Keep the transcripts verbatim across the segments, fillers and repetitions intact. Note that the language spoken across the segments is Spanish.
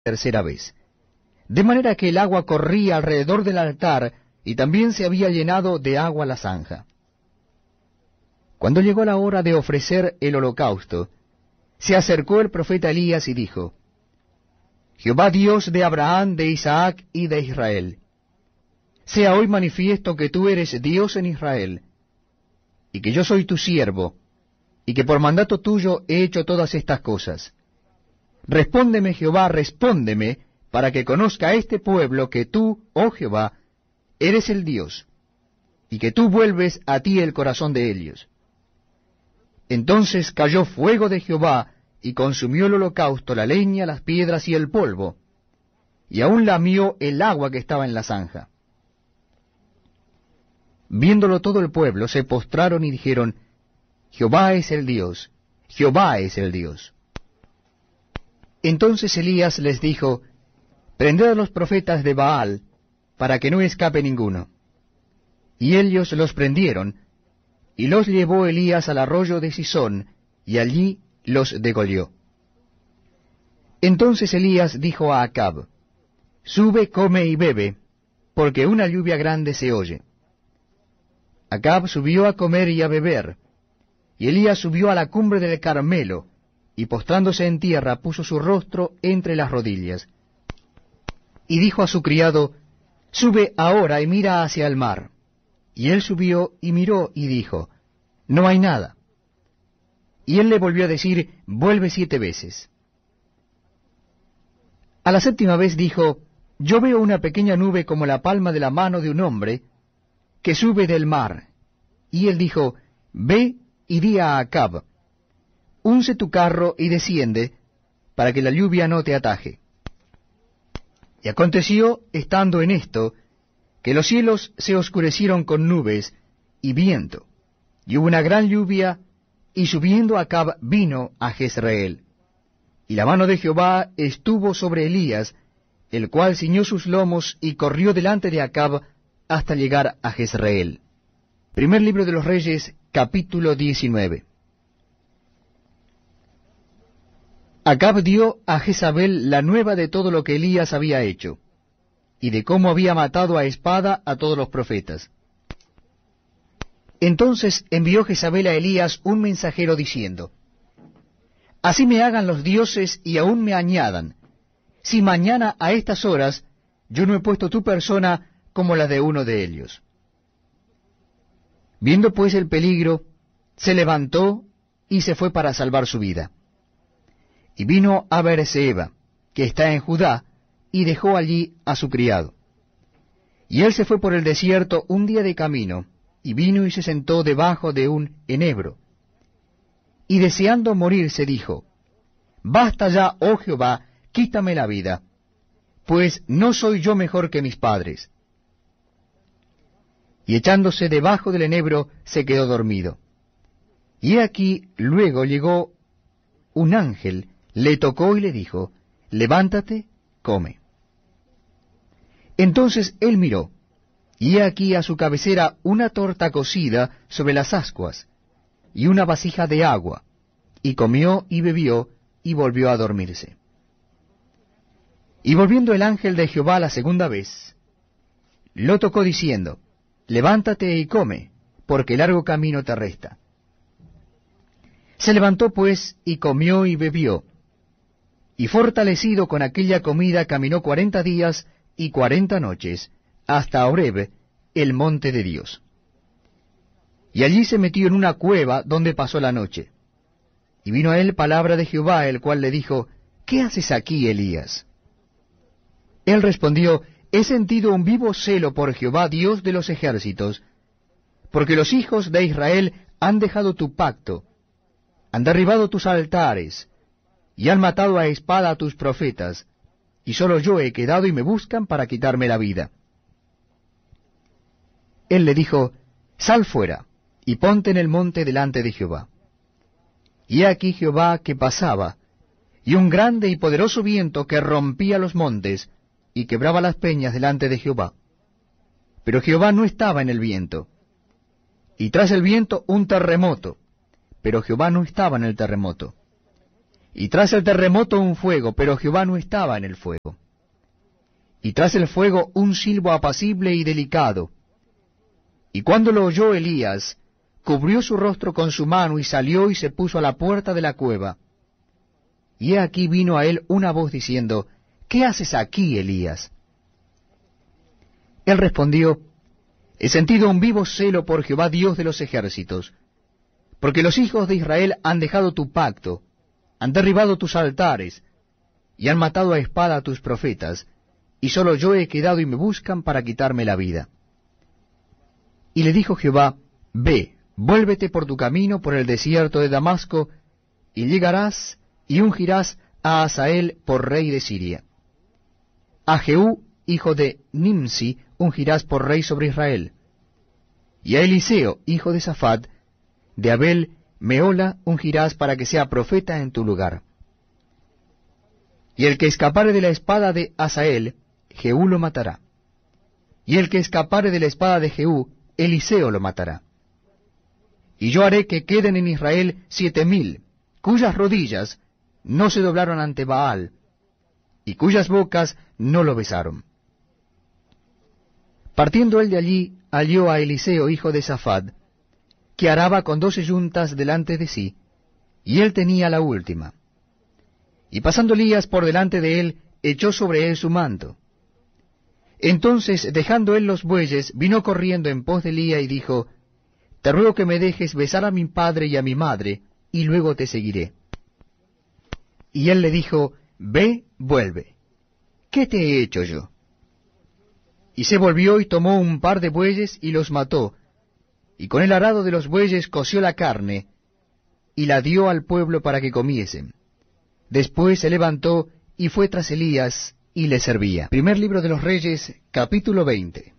tercera vez. De manera que el agua corría alrededor del altar, y también se había llenado de agua la zanja. Cuando llegó la hora de ofrecer el holocausto, se acercó el profeta Elías y dijo: Jehová Dios de Abraham, de Isaac y de Israel, sea hoy manifiesto que tú eres Dios en Israel, y que yo soy tu siervo, y que por mandato tuyo he hecho todas estas cosas. Respóndeme, Jehová, respóndeme, para que conozca este pueblo que tú, oh Jehová, eres el Dios, y que tú vuelves a ti el corazón de ellos. Entonces cayó fuego de Jehová, y consumió el holocausto, la leña, las piedras y el polvo, y aún lamió el agua que estaba en la zanja. Viéndolo todo el pueblo, se postraron y dijeron: Jehová es el Dios, Jehová es el Dios. Entonces Elías les dijo: Prended a los profetas de Baal, para que no escape ninguno. Y ellos los prendieron, y los llevó Elías al arroyo de Sisón, y allí los degolió. Entonces Elías dijo a Acab: Sube, come y bebe, porque una lluvia grande se oye. Acab subió a comer y a beber, y Elías subió a la cumbre del Carmelo, y postrándose en tierra puso su rostro entre las rodillas. Y dijo a su criado: Sube ahora y mira hacia el mar. Y él subió y miró y dijo: No hay nada. Y él le volvió a decir: Vuelve siete veces. A la séptima vez dijo: Yo veo una pequeña nube como la palma de la mano de un hombre, que sube del mar. Y él dijo: Ve y di a Acab: Unce tu carro y desciende, para que la lluvia no te ataje. Y aconteció, estando en esto, que los cielos se oscurecieron con nubes y viento, y hubo una gran lluvia, y subiendo Acab vino a Jezreel. Y la mano de Jehová estuvo sobre Elías, el cual ciñó sus lomos y corrió delante de Acab hasta llegar a Jezreel. Primer libro de los Reyes, capítulo diecinueve. Acab dio a Jezabel la nueva de todo lo que Elías había hecho, y de cómo había matado a espada a todos los profetas. Entonces envió Jezabel a Elías un mensajero diciendo: Así me hagan los dioses y aún me añadan, si mañana a estas horas yo no he puesto tu persona como la de uno de ellos. Viendo pues el peligro, se levantó y se fue para salvar su vida. Y vino a Beerseba, que está en Judá, y dejó allí a su criado. Y él se fue por el desierto un día de camino, y vino y se sentó debajo de un enebro. Y deseando morirse dijo: Basta ya, oh Jehová, quítame la vida, pues no soy yo mejor que mis padres. Y echándose debajo del enebro, se quedó dormido. Y he aquí luego llegó un ángel, le tocó y le dijo: Levántate, come. Entonces él miró, y he aquí a su cabecera una torta cocida sobre las ascuas, y una vasija de agua, y comió y bebió, y volvió a dormirse. Y volviendo el ángel de Jehová la segunda vez, lo tocó diciendo: Levántate y come, porque largo camino te resta. Se levantó pues, y comió y bebió, y fortalecido con aquella comida caminó cuarenta días y cuarenta noches, hasta Horeb, el monte de Dios. Y allí se metió en una cueva donde pasó la noche. Y vino a él palabra de Jehová, el cual le dijo: ¿Qué haces aquí, Elías? Él respondió: He sentido un vivo celo por Jehová, Dios de los ejércitos, porque los hijos de Israel han dejado tu pacto, han derribado tus altares, y han matado a espada a tus profetas, y solo yo he quedado y me buscan para quitarme la vida. Él le dijo: Sal fuera, y ponte en el monte delante de Jehová. Y he aquí Jehová que pasaba, y un grande y poderoso viento que rompía los montes, y quebraba las peñas delante de Jehová. Pero Jehová no estaba en el viento. Y tras el viento un terremoto, pero Jehová no estaba en el terremoto. Y tras el terremoto un fuego, pero Jehová no estaba en el fuego. Y tras el fuego un silbo apacible y delicado. Y cuando lo oyó Elías, cubrió su rostro con su mano y salió y se puso a la puerta de la cueva. Y he aquí vino a él una voz diciendo, ¿qué haces aquí, Elías? Él respondió, he sentido un vivo celo por Jehová Dios de los ejércitos, porque los hijos de Israel han dejado tu pacto, han derribado tus altares, y han matado a espada a tus profetas, y solo yo he quedado y me buscan para quitarme la vida. Y le dijo Jehová, ve, vuélvete por tu camino por el desierto de Damasco, y llegarás y ungirás a Hazael por rey de Siria. A Jehú, hijo de Nimsi, ungirás por rey sobre Israel. Y a Eliseo, hijo de Safat, de Abel Meola, ungirás para que sea profeta en tu lugar. Y el que escapare de la espada de Hazael, Jehú lo matará. Y el que escapare de la espada de Jehú, Eliseo lo matará. Y yo haré que queden en Israel siete mil, cuyas rodillas no se doblaron ante Baal, y cuyas bocas no lo besaron. Partiendo él de allí, halló a Eliseo, hijo de Safat, que araba con doce yuntas delante de sí, y él tenía la última. Y pasando Elías por delante de él, echó sobre él su manto. Entonces, dejando él los bueyes, vino corriendo en pos de Elías y dijo, te ruego que me dejes besar a mi padre y a mi madre, y luego te seguiré. Y él le dijo, ve, vuelve. ¿Qué te he hecho yo? Y se volvió y tomó un par de bueyes y los mató, y con el arado de los bueyes coció la carne, y la dio al pueblo para que comiesen. Después se levantó y fue tras Elías, y le servía. Primer libro de los Reyes, capítulo veinte.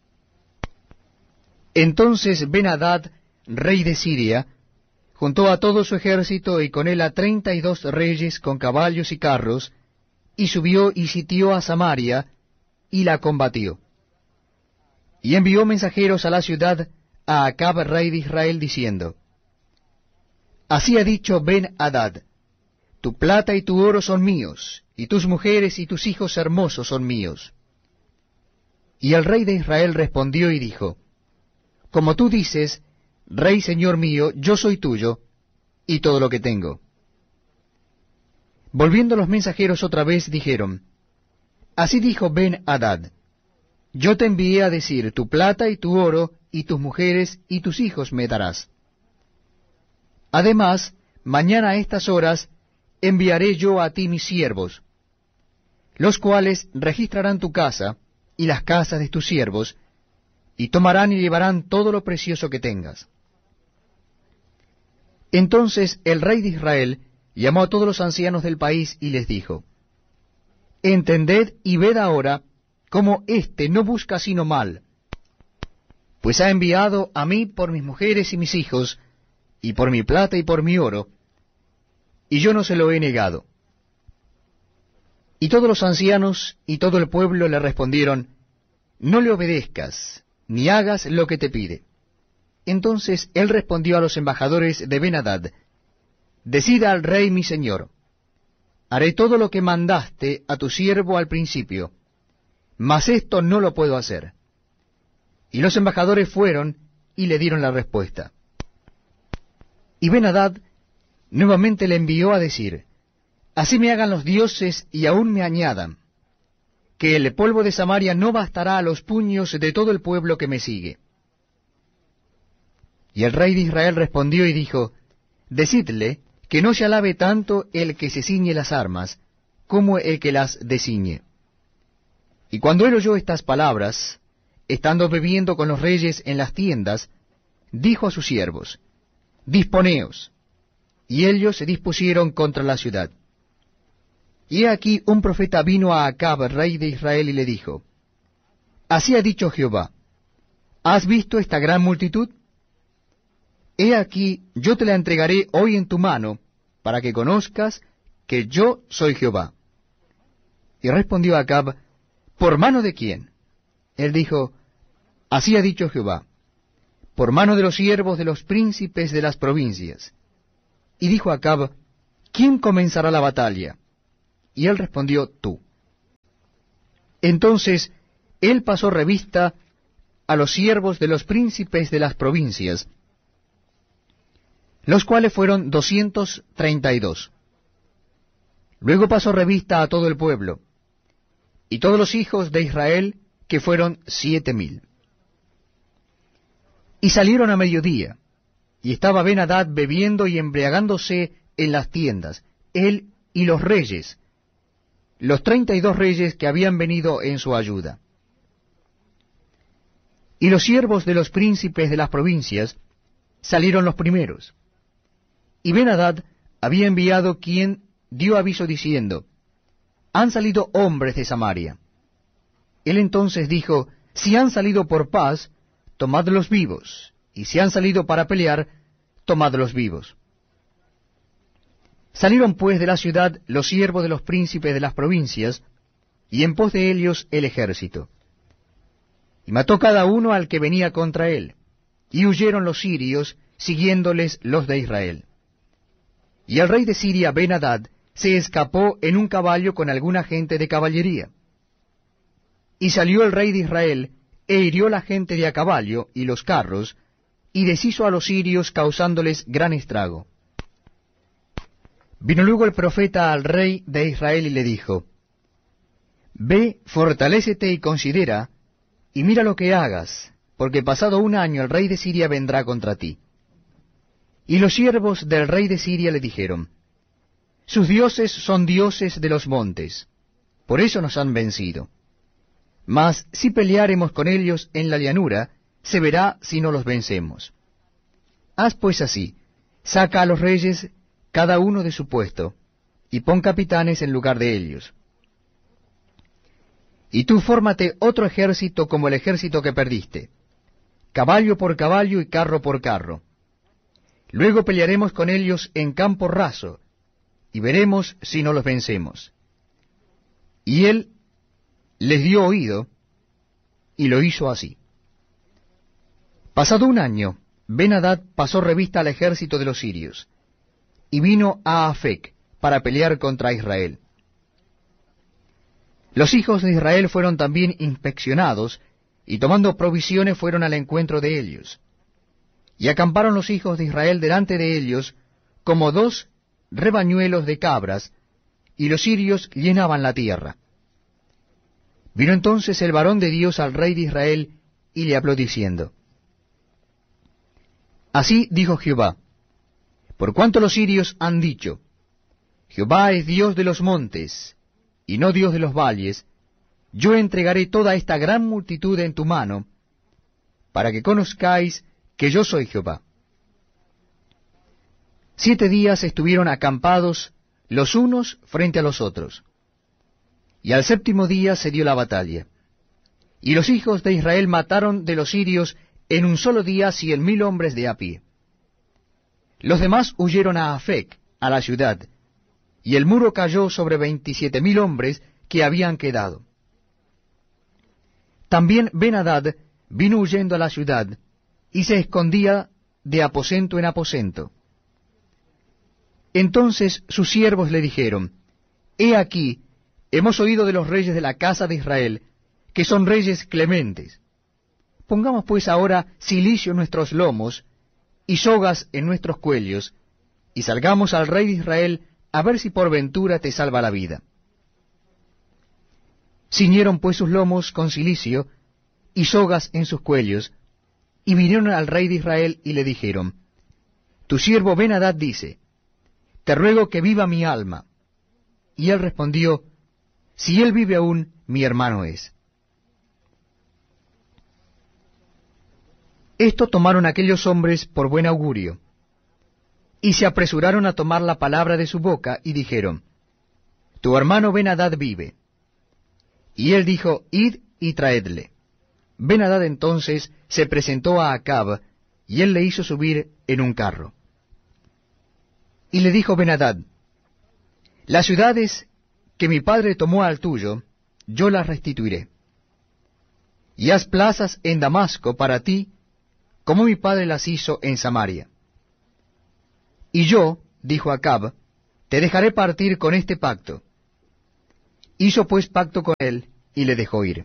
Entonces Ben-Hadad, rey de Siria, juntó a todo su ejército y con él a treinta y dos reyes con caballos y carros, y subió y sitió a Samaria, y la combatió. Y envió mensajeros a la ciudad a Acab, rey de Israel, diciendo, así ha dicho Ben-Hadad, tu plata y tu oro son míos, y tus mujeres y tus hijos hermosos son míos. Y el rey de Israel respondió y dijo, como tú dices, rey señor mío, yo soy tuyo, y todo lo que tengo. Volviendo los mensajeros otra vez, dijeron, así dijo Ben-Hadad, yo te envié a decir, tu plata y tu oro, y tus mujeres y tus hijos me darás. Además, mañana a estas horas enviaré yo a ti mis siervos, los cuales registrarán tu casa y las casas de tus siervos, y tomarán y llevarán todo lo precioso que tengas. Entonces el rey de Israel llamó a todos los ancianos del país y les dijo, entended y ved ahora cómo éste no busca sino mal, pues ha enviado a mí por mis mujeres y mis hijos, y por mi plata y por mi oro, y yo no se lo he negado. Y todos los ancianos y todo el pueblo le respondieron, no le obedezcas, ni hagas lo que te pide. Entonces él respondió a los embajadores de Ben-Hadad, decida al rey mi señor, haré todo lo que mandaste a tu siervo al principio, mas esto no lo puedo hacer. Y los embajadores fueron y le dieron la respuesta. Y Ben-Hadad nuevamente le envió a decir, así me hagan los dioses y aún me añadan, que el polvo de Samaria no bastará a los puños de todo el pueblo que me sigue. Y el rey de Israel respondió y dijo, decidle que no se alabe tanto el que se ciñe las armas, como el que las desciñe. Y cuando él oyó estas palabras, estando bebiendo con los reyes en las tiendas, dijo a sus siervos, disponeos. Y ellos se dispusieron contra la ciudad. Y he aquí un profeta vino a Acab, rey de Israel, y le dijo, así ha dicho Jehová, ¿has visto esta gran multitud? He aquí, yo te la entregaré hoy en tu mano, para que conozcas que yo soy Jehová. Y respondió Acab, ¿por mano de quién? Él dijo, así ha dicho Jehová, por mano de los siervos de los príncipes de las provincias. Y dijo Acab, ¿quién comenzará la batalla? Y él respondió, tú. Entonces él pasó revista a los siervos de los príncipes de las provincias, los cuales fueron doscientos treinta y dos. Luego pasó revista a todo el pueblo, y todos los hijos de Israel, que fueron siete mil. Y salieron a mediodía, y estaba Ben-Hadad bebiendo y embriagándose en las tiendas, él y los reyes, los treinta y dos reyes que habían venido en su ayuda. Y los siervos de los príncipes de las provincias salieron los primeros. Y Ben-Hadad había enviado quien dio aviso diciendo, han salido hombres de Samaria. Él entonces dijo, si han salido por paz, tomadlos vivos, y si han salido para pelear, tomadlos vivos. Salieron pues de la ciudad los siervos de los príncipes de las provincias, y en pos de ellos el ejército. Y mató cada uno al que venía contra él, y huyeron los sirios, siguiéndoles los de Israel. Y el rey de Siria, Ben-Hadad, se escapó en un caballo con alguna gente de caballería. Y salió el rey de Israel, e hirió la gente de a caballo y los carros, y deshizo a los sirios, causándoles gran estrago. Vino luego el profeta al rey de Israel y le dijo, ve, fortalécete y considera, y mira lo que hagas, porque pasado un año el rey de Siria vendrá contra ti. Y los siervos del rey de Siria le dijeron, sus dioses son dioses de los montes, por eso nos han vencido. Mas si peleáremos con ellos en la llanura, se verá si no los vencemos. Haz pues así, saca a los reyes cada uno de su puesto, y pon capitanes en lugar de ellos. Y tú fórmate otro ejército como el ejército que perdiste, caballo por caballo y carro por carro. Luego pelearemos con ellos en campo raso, y veremos si no los vencemos. Y él les dio oído, y lo hizo así. Pasado un año, Ben-Hadad pasó revista al ejército de los sirios, y vino a Afec para pelear contra Israel. Los hijos de Israel fueron también inspeccionados, y tomando provisiones fueron al encuentro de ellos. Y acamparon los hijos de Israel delante de ellos, como dos rebañuelos de cabras, y los sirios llenaban la tierra. Vino entonces el varón de Dios al rey de Israel, y le habló diciendo, así dijo Jehová, por cuanto los sirios han dicho, Jehová es Dios de los montes, y no Dios de los valles, yo entregaré toda esta gran multitud en tu mano, para que conozcáis que yo soy Jehová. Siete días estuvieron acampados los unos frente a los otros, y al séptimo día se dio la batalla. Y los hijos de Israel mataron de los sirios en un solo día cien mil hombres de a pie. Los demás huyeron a Afec, a la ciudad, y el muro cayó sobre veintisiete mil hombres que habían quedado. También Ben-Hadad vino huyendo a la ciudad, y se escondía de aposento en aposento. Entonces sus siervos le dijeron, he aquí, hemos oído de los reyes de la casa de Israel, que son reyes clementes. Pongamos pues ahora cilicio en nuestros lomos, y sogas en nuestros cuellos, y salgamos al rey de Israel, a ver si por ventura te salva la vida. Ciñeron pues sus lomos con cilicio, y sogas en sus cuellos, y vinieron al rey de Israel, y le dijeron, tu siervo Ben-Hadad dice, te ruego que viva mi alma. Y él respondió, si él vive aún, mi hermano es. Esto tomaron aquellos hombres por buen augurio, y se apresuraron a tomar la palabra de su boca, y dijeron, tu hermano Ben-Hadad vive. Y él dijo, id y traedle. Ben-Hadad entonces se presentó a Acab, y él le hizo subir en un carro. Y le dijo Ben-Hadad, las ciudades que mi padre tomó al tuyo, yo las restituiré. Y haz plazas en Damasco para ti, como mi padre las hizo en Samaria. Y yo, dijo Acab, te dejaré partir con este pacto. Hizo pues pacto con él, y le dejó ir.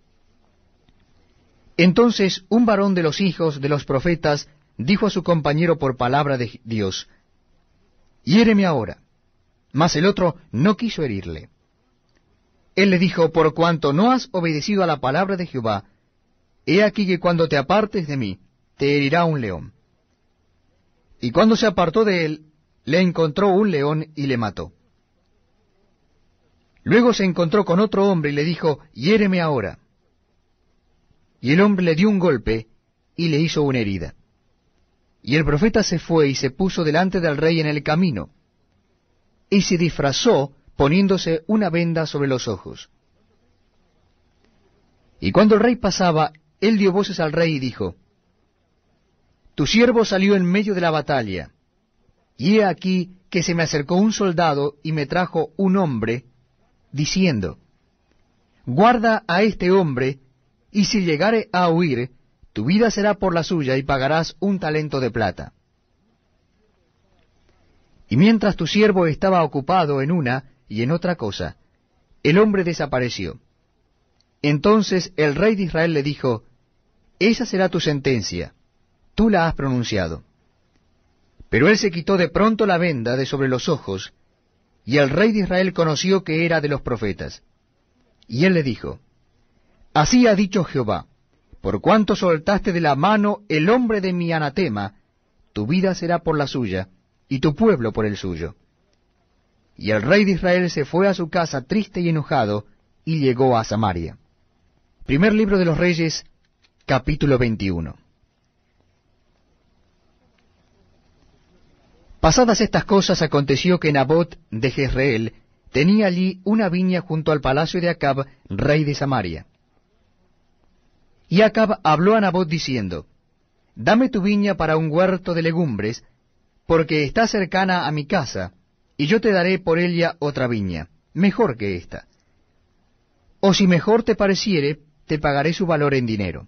Entonces un varón de los hijos de los profetas dijo a su compañero por palabra de Dios, hiéreme ahora. Mas el otro no quiso herirle. Él le dijo, por cuanto no has obedecido a la palabra de Jehová, he aquí que cuando te apartes de mí, te herirá un león. Y cuando se apartó de él, le encontró un león y le mató. Luego se encontró con otro hombre y le dijo, hiéreme ahora. Y el hombre le dio un golpe y le hizo una herida. Y el profeta se fue y se puso delante del rey en el camino, y se disfrazó poniéndose una venda sobre los ojos. Y cuando el rey pasaba, él dio voces al rey y dijo, tu siervo salió en medio de la batalla, y he aquí que se me acercó un soldado y me trajo un hombre, diciendo, guarda a este hombre, y si llegare a huir, tu vida será por la suya, y pagarás un talento de plata. Y mientras tu siervo estaba ocupado en una y en otra cosa, el hombre desapareció. Entonces el rey de Israel le dijo, esa será tu sentencia, tú la has pronunciado. Pero él se quitó de pronto la venda de sobre los ojos, y el rey de Israel conoció que era de los profetas. Y él le dijo, así ha dicho Jehová, por cuanto soltaste de la mano el hombre de mi anatema, tu vida será por la suya, y tu pueblo por el suyo. Y el rey de Israel se fue a su casa triste y enojado, y llegó a Samaria. Primer libro de los Reyes, capítulo veintiuno. Pasadas estas cosas, aconteció que Nabot de Jezreel tenía allí una viña junto al palacio de Acab, rey de Samaria. Y Acab habló a Nabot diciendo, dame tu viña para un huerto de legumbres, porque está cercana a mi casa, y yo te daré por ella otra viña, mejor que esta. O si mejor te pareciere, te pagaré su valor en dinero.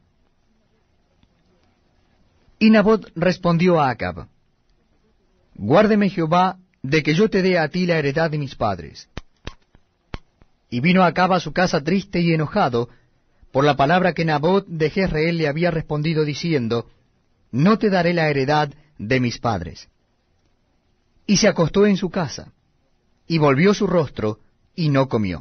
Y Nabot respondió a Acab, guárdeme Jehová de que yo te dé a ti la heredad de mis padres. Y vino Acab a su casa triste y enojado, por la palabra que Nabot de Jezreel le había respondido diciendo, no te daré la heredad de mis padres. Y se acostó en su casa, y volvió su rostro, y no comió.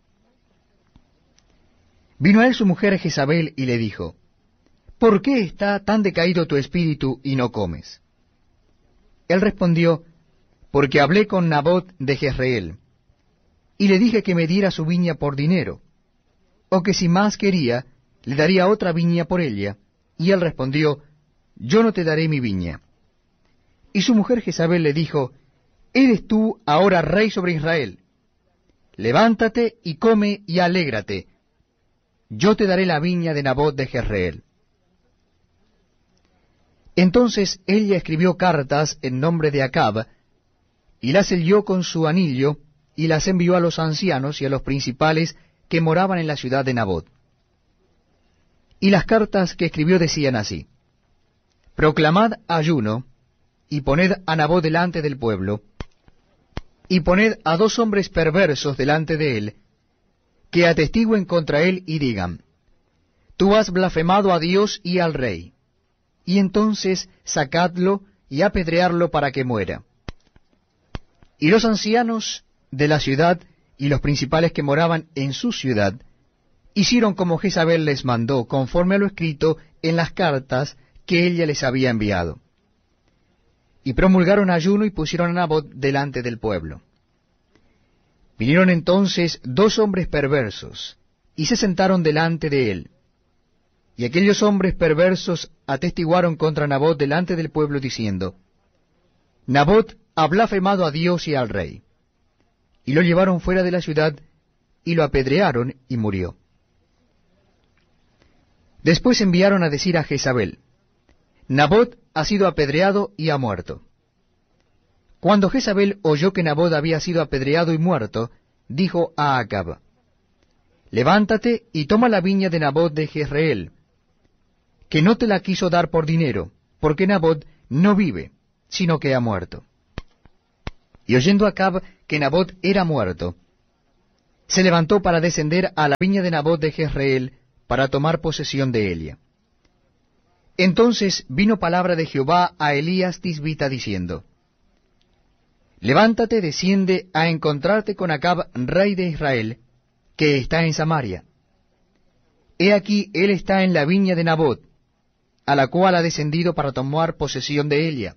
Vino a él su mujer Jezabel, y le dijo, ¿por qué está tan decaído tu espíritu, y no comes? Él respondió, porque hablé con Nabot de Jezreel, y le dije que me diera su viña por dinero, o que si más quería, le daría otra viña por ella. Y él respondió, yo no te daré mi viña. Y su mujer Jezabel le dijo, ¿eres tú ahora rey sobre Israel? Levántate y come y alégrate. Yo te daré la viña de Nabot de Jezreel. Entonces ella escribió cartas en nombre de Acab, y las selló con su anillo, y las envió a los ancianos y a los principales que moraban en la ciudad de Nabot. Y las cartas que escribió decían así, proclamad ayuno, y poned a Nabot delante del pueblo, y poned a dos hombres perversos delante de él, que atestiguen contra él y digan, tú has blasfemado a Dios y al rey, y entonces sacadlo y apedrearlo para que muera. Y los ancianos de la ciudad y los principales que moraban en su ciudad hicieron como Jezabel les mandó, conforme a lo escrito en las cartas que ella les había enviado. Y promulgaron ayuno y pusieron a Nabot delante del pueblo. Vinieron entonces dos hombres perversos, y se sentaron delante de él. Y aquellos hombres perversos atestiguaron contra Nabot delante del pueblo, diciendo, Nabot ha blasfemado a Dios y al rey. Y lo llevaron fuera de la ciudad, y lo apedrearon, y murió. Después enviaron a decir a Jezabel, Nabot ha sido apedreado y ha muerto. Cuando Jezabel oyó que Nabot había sido apedreado y muerto, dijo a Acab, levántate y toma la viña de Nabot de Jezreel, que no te la quiso dar por dinero, porque Nabot no vive, sino que ha muerto. Y oyendo Acab que Nabot era muerto, se levantó para descender a la viña de Nabot de Jezreel para tomar posesión de ella. Entonces vino palabra de Jehová a Elías Tisbita diciendo, Levántate, desciende a encontrarte con Acab, rey de Israel, que está en Samaria. He aquí, él está en la viña de Nabot, a la cual ha descendido para tomar posesión de ella.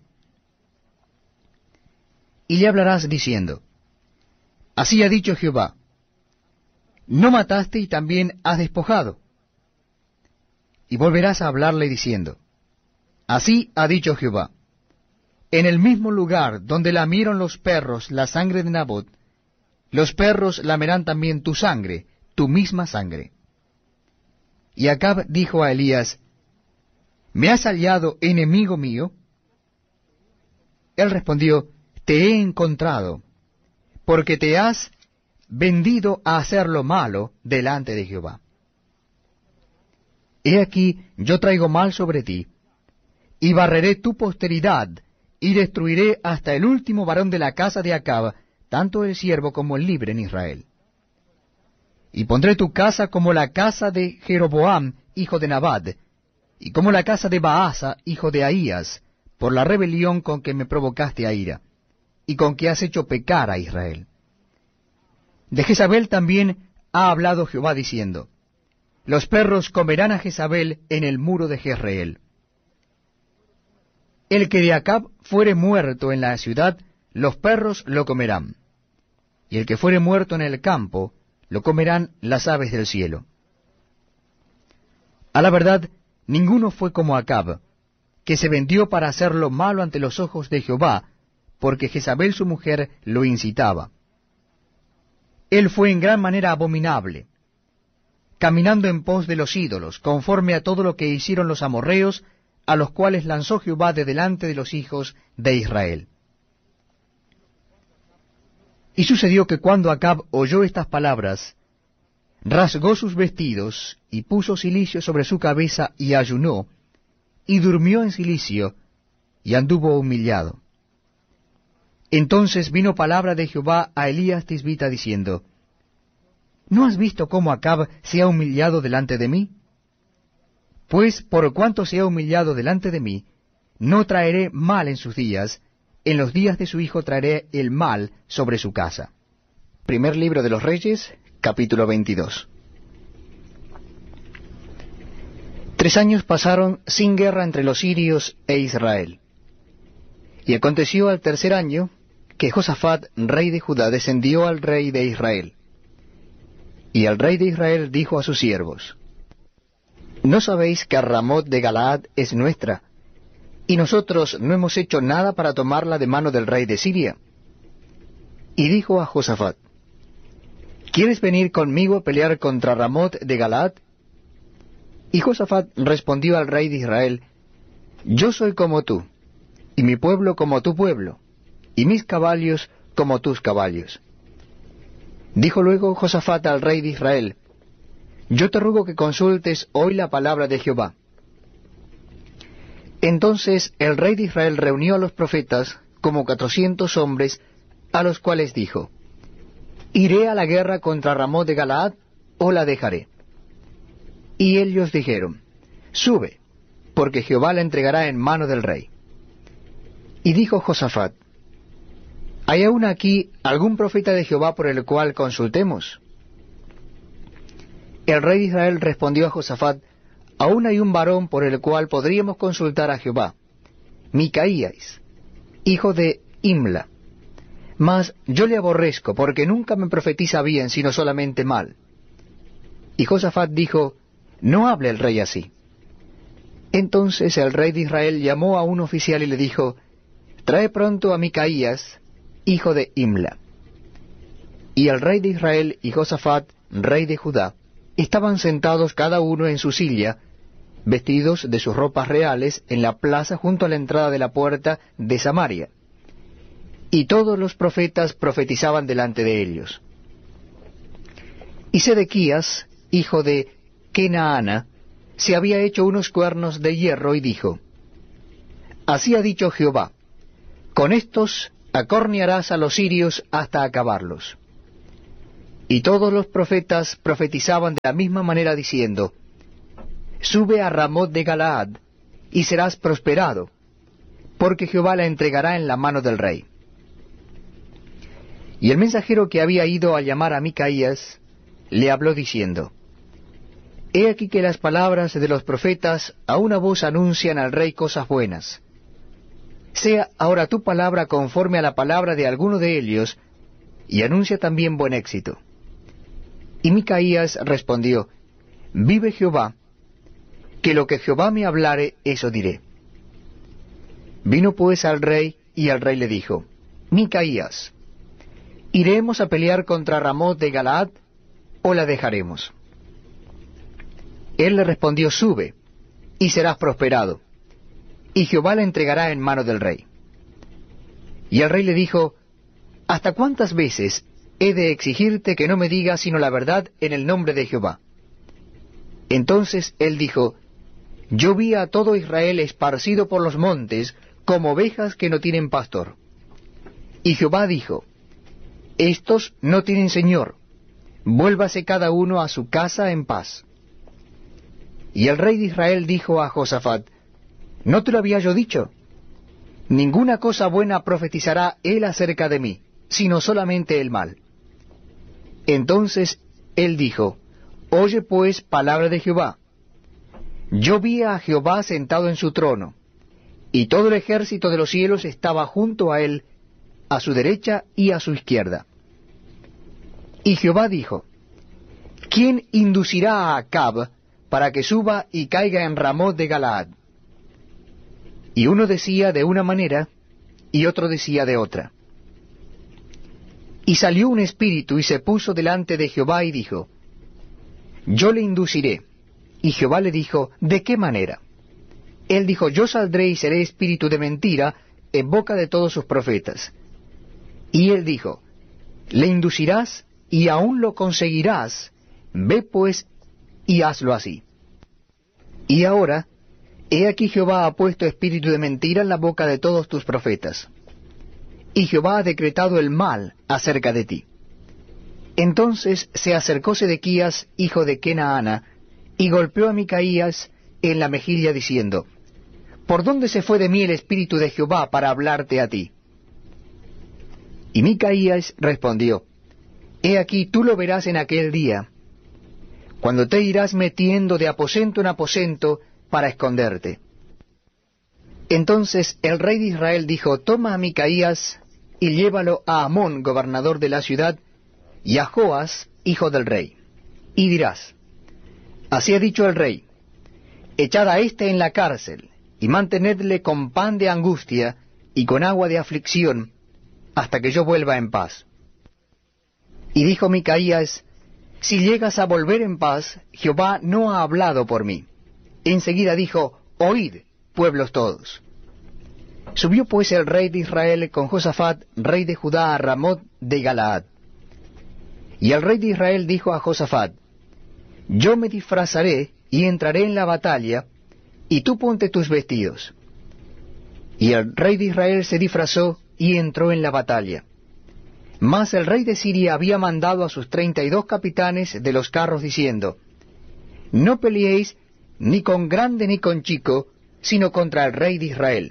Y le hablarás diciendo, Así ha dicho Jehová, no mataste y también has despojado. Y volverás a hablarle diciendo, Así ha dicho Jehová, en el mismo lugar donde lamieron los perros la sangre de Nabot, los perros lamerán también tu sangre, tu misma sangre. Y Acab dijo a Elías, ¿me has hallado enemigo mío? Él respondió, te he encontrado, porque te has vendido a hacer lo malo delante de Jehová. He aquí, yo traigo mal sobre ti, y barreré tu posteridad, y destruiré hasta el último varón de la casa de Acab, tanto el siervo como el libre en Israel. Y pondré tu casa como la casa de Jeroboam, hijo de Nabat, y como la casa de Baasa, hijo de Ahías, por la rebelión con que me provocaste a ira, y con que has hecho pecar a Israel. De Jezabel también ha hablado Jehová diciendo, los perros comerán a Jezabel en el muro de Jezreel. El que de Acab fuere muerto en la ciudad, los perros lo comerán, y el que fuere muerto en el campo, lo comerán las aves del cielo. A la verdad, ninguno fue como Acab, que se vendió para hacer lo malo ante los ojos de Jehová, porque Jezabel su mujer lo incitaba. Él fue en gran manera abominable, caminando en pos de los ídolos, conforme a todo lo que hicieron los amorreos, a los cuales lanzó Jehová de delante de los hijos de Israel. Y sucedió que cuando Acab oyó estas palabras, rasgó sus vestidos, y puso cilicio sobre su cabeza, y ayunó, y durmió en cilicio, y anduvo humillado. Entonces vino palabra de Jehová a Elías Tisbita, diciendo, ¿no has visto cómo Acab se ha humillado delante de mí? Pues por cuanto se ha humillado delante de mí, no traeré mal en sus días, en los días de su hijo traeré el mal sobre su casa. Primer libro de los Reyes, capítulo veintidós. Tres años pasaron sin guerra entre los sirios e Israel. Y aconteció al tercer año, que Josafat, rey de Judá, descendió al rey de Israel. Y el rey de Israel dijo a sus siervos, ¿no sabéis que Ramot de Galaad es nuestra, y nosotros no hemos hecho nada para tomarla de mano del rey de Siria? Y dijo a Josafat, ¿quieres venir conmigo a pelear contra Ramot de Galaad? Y Josafat respondió al rey de Israel, yo soy como tú, y mi pueblo como tu pueblo, y mis caballos como tus caballos. Dijo luego Josafat al rey de Israel, yo te ruego que consultes hoy la palabra de Jehová. Entonces el rey de Israel reunió a los profetas, como cuatrocientos hombres, a los cuales dijo, ¿iré a la guerra contra Ramot de Galaad, o la dejaré? Y ellos dijeron, sube, porque Jehová la entregará en mano del rey. Y dijo Josafat, ¿hay aún aquí algún profeta de Jehová por el cual consultemos? El rey de Israel respondió a Josafat, aún hay un varón por el cual podríamos consultar a Jehová, Micaías, hijo de Imla. Mas yo le aborrezco, porque nunca me profetiza bien, sino solamente mal. Y Josafat dijo, no hable el rey así. Entonces el rey de Israel llamó a un oficial y le dijo, trae pronto a Micaías, hijo de Imla. Y el rey de Israel y Josafat, rey de Judá, estaban sentados cada uno en su silla, vestidos de sus ropas reales, en la plaza junto a la entrada de la puerta de Samaria. Y todos los profetas profetizaban delante de ellos. Y Sedequías, hijo de Kenaana, se había hecho unos cuernos de hierro y dijo, así ha dicho Jehová, con estos acornearás a los sirios hasta acabarlos. Y todos los profetas profetizaban de la misma manera diciendo, sube a Ramot de Galaad, y serás prosperado, porque Jehová la entregará en la mano del rey. Y el mensajero que había ido a llamar a Micaías, le habló diciendo, he aquí que las palabras de los profetas a una voz anuncian al rey cosas buenas. Sea ahora tu palabra conforme a la palabra de alguno de ellos, y anuncia también buen éxito. Y Micaías respondió, vive Jehová, que lo que Jehová me hablare, eso diré. Vino pues al rey, y el rey le dijo, Micaías, ¿iremos a pelear contra Ramot de Galaad, o la dejaremos? Él le respondió, sube, y serás prosperado, y Jehová la entregará en mano del rey. Y el rey le dijo, ¿hasta cuántas veces he de exigirte que no me digas sino la verdad en el nombre de Jehová? Entonces él dijo, yo vi a todo Israel esparcido por los montes, como ovejas que no tienen pastor. Y Jehová dijo, estos no tienen señor, vuélvase cada uno a su casa en paz. Y el rey de Israel dijo a Josafat, ¿no te lo había yo dicho? Ninguna cosa buena profetizará él acerca de mí, sino solamente el mal. Entonces él dijo, oye pues palabra de Jehová. Yo vi a Jehová sentado en su trono, y todo el ejército de los cielos estaba junto a él, a su derecha y a su izquierda. Y Jehová dijo, ¿quién inducirá a Acab para que suba y caiga en Ramot de Galaad? Y uno decía de una manera, y otro decía de otra. Y salió un espíritu y se puso delante de Jehová y dijo, yo le induciré. Y Jehová le dijo, ¿de qué manera? Él dijo, yo saldré y seré espíritu de mentira en boca de todos sus profetas. Y él dijo, le inducirás y aún lo conseguirás, ve pues y hazlo así. Y ahora, he aquí Jehová ha puesto espíritu de mentira en la boca de todos tus profetas, y Jehová ha decretado el mal acerca de ti. Entonces se acercó Sedequías, hijo de Kenaana, y golpeó a Micaías en la mejilla diciendo, ¿por dónde se fue de mí el espíritu de Jehová para hablarte a ti? Y Micaías respondió, he aquí tú lo verás en aquel día, cuando te irás metiendo de aposento en aposento para esconderte. Entonces el rey de Israel dijo, toma a Micaías y llévalo a Amón, gobernador de la ciudad, y a Joas, hijo del rey. Y dirás, así ha dicho el rey, echad a éste en la cárcel, y mantenedle con pan de angustia y con agua de aflicción, hasta que yo vuelva en paz. Y dijo Micaías, si llegas a volver en paz, Jehová no ha hablado por mí. Enseguida dijo, oíd, pueblos todos. Subió pues el rey de Israel con Josafat, rey de Judá, a Ramot de Galaad. Y el rey de Israel dijo a Josafat, yo me disfrazaré y entraré en la batalla, y tú ponte tus vestidos. Y el rey de Israel se disfrazó y entró en la batalla. Mas el rey de Siria había mandado a sus treinta y dos capitanes de los carros diciendo, no peleéis ni con grande ni con chico, sino contra el rey de Israel.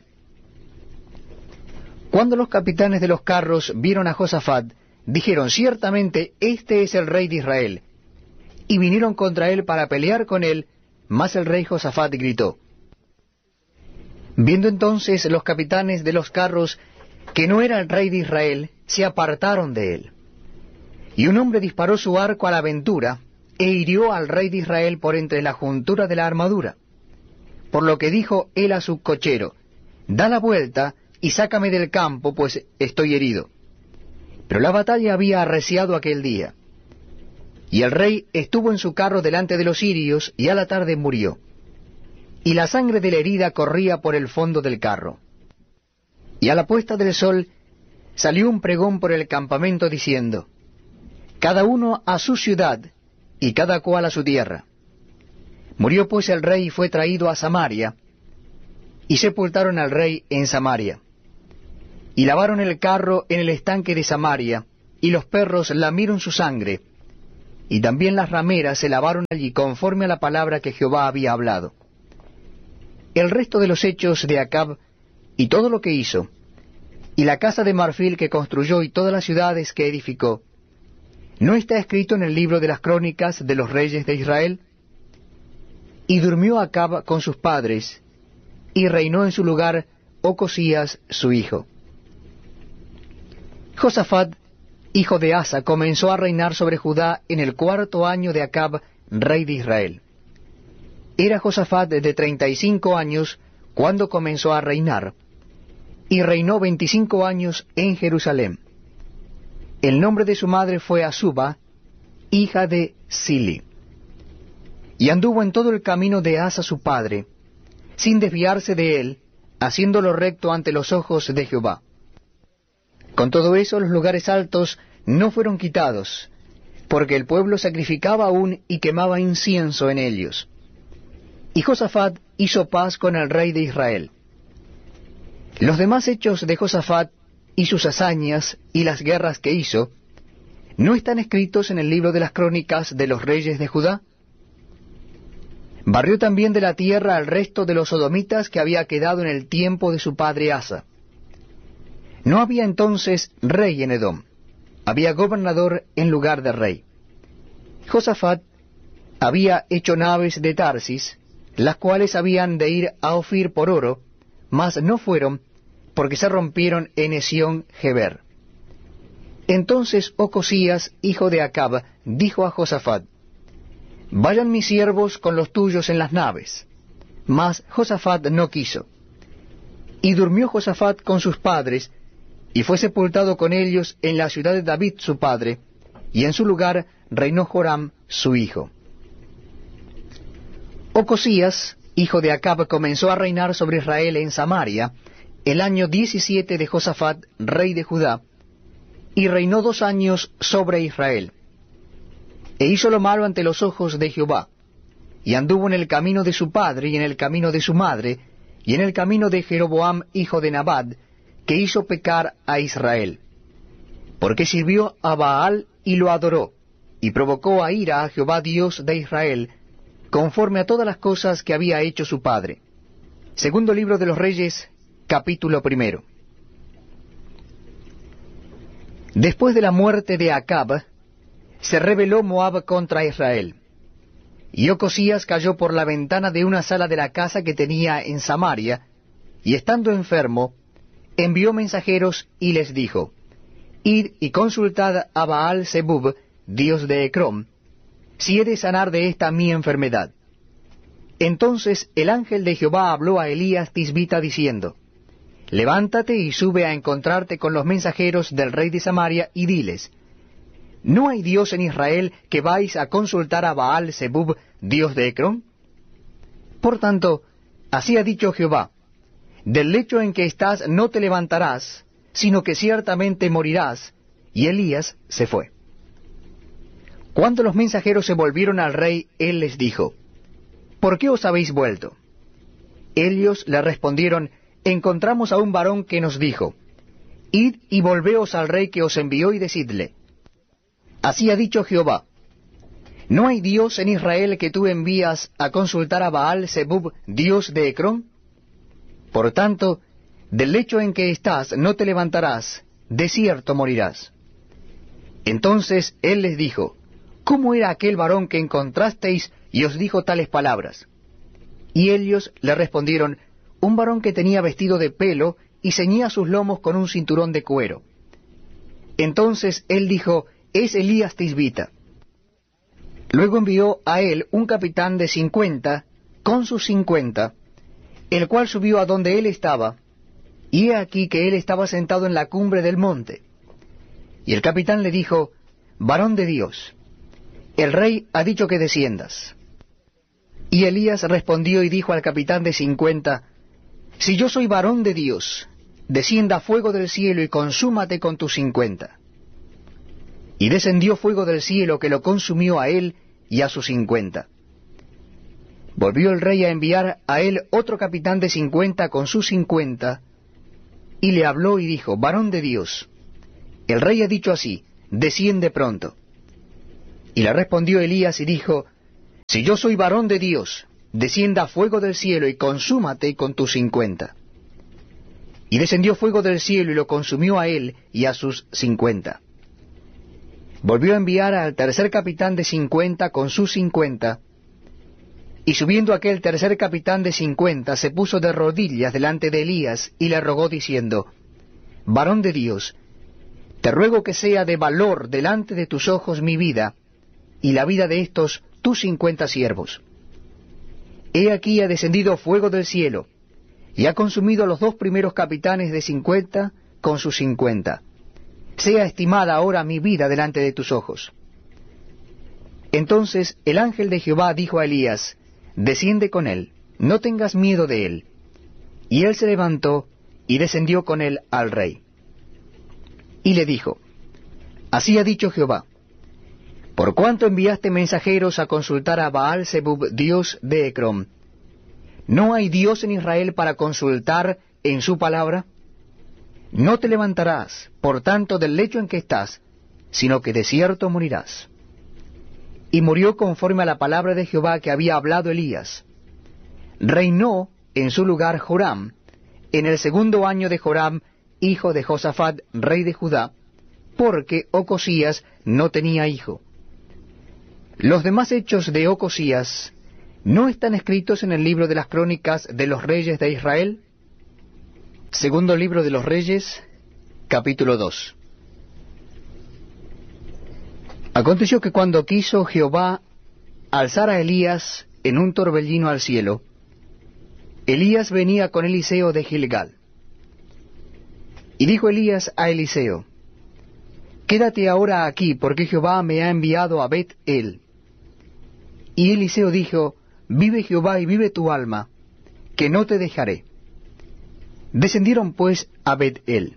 Cuando los capitanes de los carros vieron a Josafat, dijeron, ciertamente este es el rey de Israel. Y vinieron contra él para pelear con él, mas el rey Josafat gritó. Viendo entonces los capitanes de los carros que no era el rey de Israel, se apartaron de él. Y un hombre disparó su arco a la aventura, e hirió al rey de Israel por entre la juntura de la armadura. Por lo que dijo él a su cochero, da la vuelta y sácame del campo, pues estoy herido. Pero la batalla había arreciado aquel día. Y el rey estuvo en su carro delante de los sirios, y a la tarde murió. Y la sangre de la herida corría por el fondo del carro. Y a la puesta del sol salió un pregón por el campamento diciendo, cada uno a su ciudad, y cada cual a su tierra. Murió pues el rey y fue traído a Samaria, y sepultaron al rey en Samaria. y lavaron el carro en el estanque de Samaria, y los perros lamieron su sangre, y también las rameras se lavaron allí conforme a la palabra que Jehová había hablado. El resto de los hechos de Acab, y todo lo que hizo, y la casa de marfil que construyó y todas las ciudades que edificó, ¿no está escrito en el libro de las crónicas de los reyes de Israel? Y durmió Acab con sus padres, y reinó en su lugar Ocosías su hijo. Josafat, hijo de Asa, comenzó a reinar sobre Judá en el cuarto año de Acab, rey de Israel. Era Josafat de treinta y cinco años cuando comenzó a reinar, y reinó veinticinco años en Jerusalén. El nombre de su madre fue Azuba, hija de Sili. Y anduvo en todo el camino de Asa su padre, sin desviarse de él, haciéndolo recto ante los ojos de Jehová. Con todo eso los lugares altos no fueron quitados, porque el pueblo sacrificaba aún y quemaba incienso en ellos. Y Josafat hizo paz con el rey de Israel. Los demás hechos de Josafat y sus hazañas y las guerras que hizo, ¿no están escritos en el libro de las crónicas de los reyes de Judá? Barrió también de la tierra al resto de los sodomitas que había quedado en el tiempo de su padre Asa. No había entonces rey en Edom, había gobernador en lugar de rey. Josafat había hecho naves de Tarsis, las cuales habían de ir a Ofir por oro, mas no fueron, porque se rompieron en Esión-Geber. Entonces Ocosías, hijo de Acab, dijo a Josafat: Vayan mis siervos con los tuyos en las naves. Mas Josafat no quiso. Y durmió Josafat con sus padres, y fue sepultado con ellos en la ciudad de David su padre, y en su lugar reinó Joram su hijo. Ocosías, hijo de Acab, comenzó a reinar sobre Israel en Samaria, el año diecisiete de Josafat, rey de Judá, y reinó dos años sobre Israel. E hizo lo malo ante los ojos de Jehová, y anduvo en el camino de su padre y en el camino de su madre, y en el camino de Jeroboam, hijo de Nabat, que hizo pecar a Israel. Porque sirvió a Baal y lo adoró, y provocó a ira a Jehová Dios de Israel, conforme a todas las cosas que había hecho su padre. Segundo libro de los Reyes, capítulo primero. Después de la muerte de Acab, se rebeló Moab contra Israel. Y Ocosías cayó por la ventana de una sala de la casa que tenía en Samaria, y estando enfermo, envió mensajeros y les dijo: Id y consultad a Baal Zebub, dios de Ecrón, si he de sanar de esta mi enfermedad. Entonces el ángel de Jehová habló a Elías Tisbita diciendo: Levántate y sube a encontrarte con los mensajeros del rey de Samaria, y diles: ¿No hay Dios en Israel que vais a consultar a Baal Zebub, dios de Ecrón? Por tanto, así ha dicho Jehová: Del lecho en que estás no te levantarás, sino que ciertamente morirás. Y Elías se fue. Cuando los mensajeros se volvieron al rey, él les dijo: ¿Por qué os habéis vuelto? Ellos le respondieron: Encontramos a un varón que nos dijo: Id y volveos al rey que os envió y decidle: Así ha dicho Jehová: ¿No hay Dios en Israel que tú envías a consultar a Baal Zebub, dios de Ecrón? Por tanto, del lecho en que estás no te levantarás, de cierto morirás. Entonces él les dijo: ¿Cómo era aquel varón que encontrasteis y os dijo tales palabras? Y ellos le respondieron: Un varón que tenía vestido de pelo y ceñía sus lomos con un cinturón de cuero. Entonces él dijo: Es Elías Tisbita. Luego envió a él un capitán de cincuenta, con sus cincuenta, el cual subió a donde él estaba, y he aquí que él estaba sentado en la cumbre del monte. Y el capitán le dijo: Varón de Dios, el rey ha dicho que desciendas. Y Elías respondió y dijo al capitán de cincuenta: Si yo soy varón de Dios, descienda fuego del cielo y consúmate con tus cincuenta. Y descendió fuego del cielo que lo consumió a él y a sus cincuenta. Volvió el rey a enviar a él otro capitán de cincuenta con sus cincuenta, y le habló y dijo, varón de Dios, el rey ha dicho así, desciende pronto. Y le respondió Elías y dijo, si yo soy varón de Dios, descienda fuego del cielo y consúmate con tus cincuenta. Y descendió fuego del cielo y lo consumió a él y a sus cincuenta. Volvió a enviar al tercer capitán de cincuenta con sus cincuenta, y subiendo aquel tercer capitán de cincuenta, se puso de rodillas delante de Elías y le rogó diciendo, varón de Dios, te ruego que sea de valor delante de tus ojos mi vida, y la vida de estos tus cincuenta siervos. He aquí ha descendido fuego del cielo, y ha consumido a los dos primeros capitanes de cincuenta con sus cincuenta. Sea estimada ahora mi vida delante de tus ojos. Entonces el ángel de Jehová dijo a Elías, desciende con él, no tengas miedo de él. Y él se levantó y descendió con él al rey. Y le dijo, así ha dicho Jehová, por cuanto enviaste mensajeros a consultar a Baal-zebub, dios de Ecrón, ¿no hay Dios en Israel para consultar en su palabra? No te levantarás, por tanto, del lecho en que estás, sino que de cierto morirás. Y murió conforme a la palabra de Jehová que había hablado Elías. Reinó en su lugar Joram, en el segundo año de Joram, hijo de Josafat, rey de Judá, porque Ocosías no tenía hijo. Los demás hechos de Ocosías ¿no están escritos en el libro de las crónicas de los reyes de Israel? Segundo libro de los Reyes, capítulo dos. Aconteció que cuando quiso Jehová alzar a Elías en un torbellino al cielo, Elías venía con Eliseo de Gilgal. Y dijo Elías a Eliseo, quédate ahora aquí, porque Jehová me ha enviado a Bet-el. Y Eliseo dijo, vive Jehová y vive tu alma, que no te dejaré. Descendieron pues a Bet-el.